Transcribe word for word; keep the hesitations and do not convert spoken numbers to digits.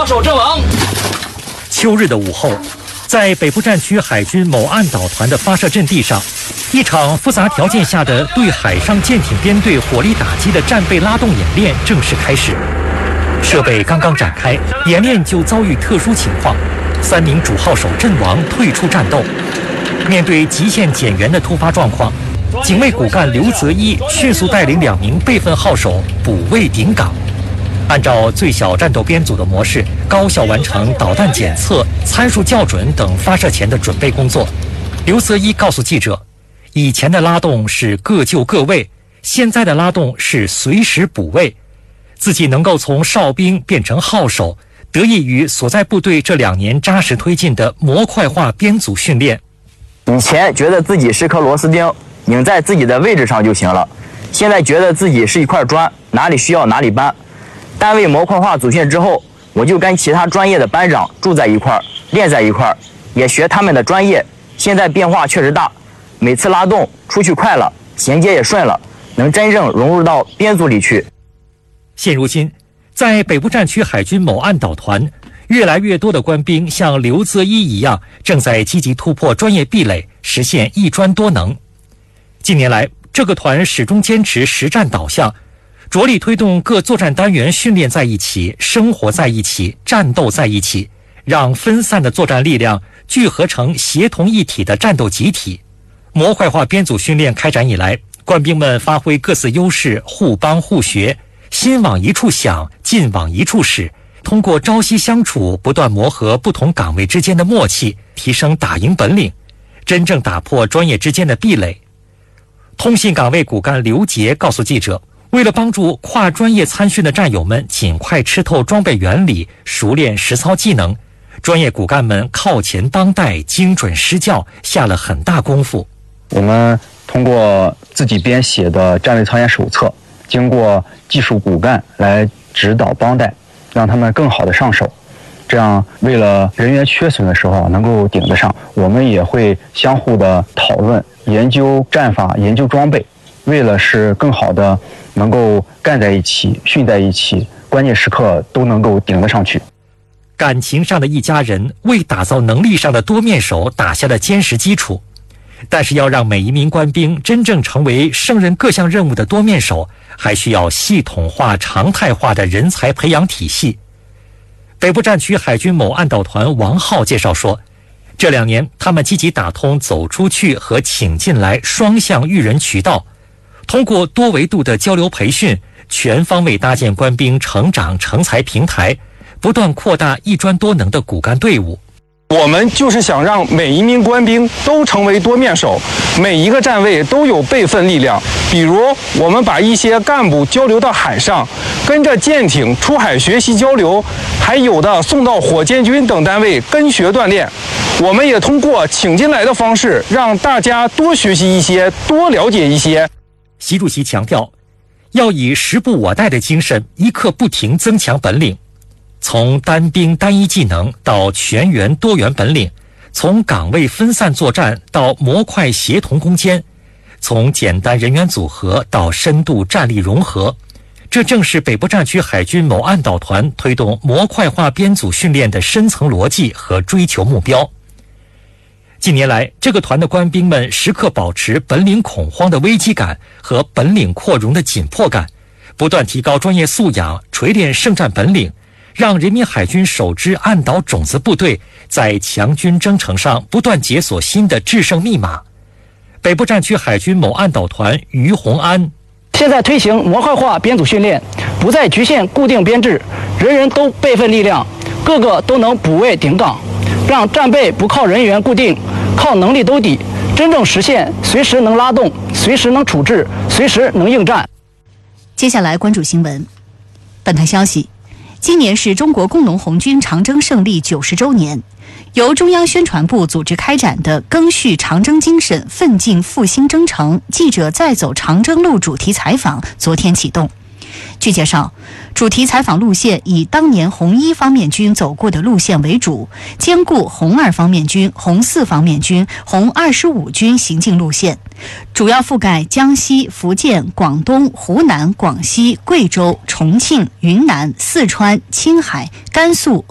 好手阵亡。 秋日的午后，在北部战区海军某岸岛团的发射阵地上，一场复杂条件下的对海上舰艇编队火力打击的战备拉动演练正式开始。设备刚刚展开，演练就遭遇特殊情况，三名主号手阵亡，退出战斗。面对极限减员的突发状况，警卫骨干刘泽一迅速带领两名备份号手补位顶岗，按照最小战斗编组的模式，高效完成导弹检测、参数校准等发射前的准备工作。刘泽一告诉记者，以前的拉动是各就各位，现在的拉动是随时补位。自己能够从哨兵变成号手，得益于所在部队这两年扎实推进的模块化编组训练。 以前觉得自己是颗螺丝钉，拧在自己的位置上就行了，现在觉得自己是一块砖，哪里需要哪里搬。单位模块化组训之后，我就跟其他专业的班长住在一块儿，练在一块儿，也学他们的专业。现在变化确实大，每次拉动出去快了，衔接也顺了，能真正融入到编组里去。 现如今，在北部战区海军某岸岛团，越来越多的官兵像刘泽一一样，正在积极突破专业壁垒，实现一专多能。近年来，这个团始终坚持实战导向，着力推动各作战单元训练在一起、生活在一起、战斗在一起，让分散的作战力量聚合成协同一体的战斗集体。模块化编组训练开展以来，官兵们发挥各自优势，互帮互学，心往一处想，劲往一处使，通过朝夕相处，不断磨合不同岗位之间的默契，提升打赢本领，真正打破专业之间的壁垒。通信岗位骨干刘杰告诉记者，为了帮助跨专业参训的战友们尽快吃透装备原理，熟练实操技能，专业骨干们靠前当代，精准施教，下了很大功夫。 我们通过自己编写的战略操演手册，经过技术骨干来指导帮带，让他们更好的上手，这样为了人员缺损的时候能够顶得上。我们也会相互的讨论、研究战法、研究装备，为了是更好的能够干在一起、训在一起，关键时刻都能够顶得上去。 感情上的一家人，为打造能力上的多面手打下了坚实基础。但是要让每一名官兵真正成为胜任各项任务的多面手，还需要系统化、常态化的人才培养体系。北部战区海军某岸岛团王浩介绍说，这两年他们积极打通走出去和请进来双向育人渠道，通过多维度的交流培训，全方位搭建官兵成长成才平台，不断扩大一专多能的骨干队伍。 我们就是想让每一名官兵都成为多面手，每一个站位都有备份力量。比如，我们把一些干部交流到海上，跟着舰艇出海学习交流，还有的送到火箭军等单位跟学锻炼。我们也通过请进来的方式，让大家多学习一些，多了解一些。 习主席强调，要以时不我待的精神，一刻不停增强本领。从单兵单一技能到全员多元本领，从岗位分散作战到模块协同攻坚，从简单人员组合到深度战力融合，这正是北部战区海军某岸岛团推动模块化编组训练的深层逻辑和追求目标。近年来，这个团的官兵们时刻保持本领恐慌的危机感和本领扩容的紧迫感，不断提高专业素养，锤炼圣战本领，让人民海军首支岸岛种子部队在强军征程上不断解锁新的制胜密码。北部战区海军某岸岛团于洪安， 现在推行模块化编组训练，不再局限固定编制，人人都备份力量，个个都能补位顶岗，让战备不靠人员固定，靠能力兜底，真正实现随时能拉动、随时能处置、随时能应战。 接下来关注新闻。本台消息，今年是中国工农红军长征胜利九十周年，由中央宣传部组织开展的赓续长征精神，奋进复兴征程记者再走长征路主题采访昨天启动。据介绍，主题采访路线以当年红一方面军走过的路线为主，兼顾红二方面军、红四方面军、红二十五军行进路线，主要覆盖江西、福建、广东、湖南、广西、贵州、重庆、云南、四川、青海、甘肃、